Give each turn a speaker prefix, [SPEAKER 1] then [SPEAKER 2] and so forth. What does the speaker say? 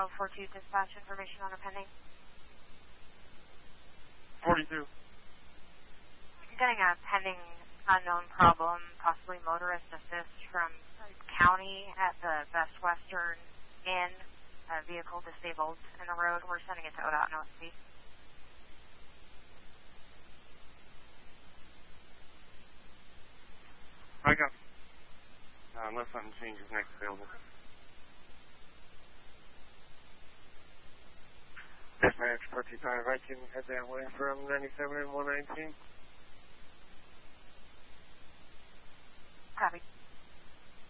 [SPEAKER 1] 4042 dispatch information on a pending.
[SPEAKER 2] 42.
[SPEAKER 1] I'm getting a pending unknown problem, possibly motorist assist from county at the Best Western Inn. A vehicle disabled in the road. We're sending it to ODOT and OSP.
[SPEAKER 2] I got. Unless something changes, next available. Dispatch 45, I can head that way from 97 and 119.
[SPEAKER 1] Copy.